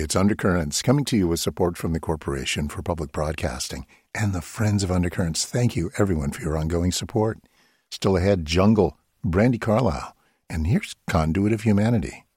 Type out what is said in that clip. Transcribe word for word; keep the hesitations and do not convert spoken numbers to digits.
it's Undercurrents, coming to you with support from the Corporation for Public Broadcasting and the Friends of Undercurrents. Thank you, everyone, for your ongoing support. Still ahead, Jungle, Brandi Carlile, and here's Conduit of Humanity.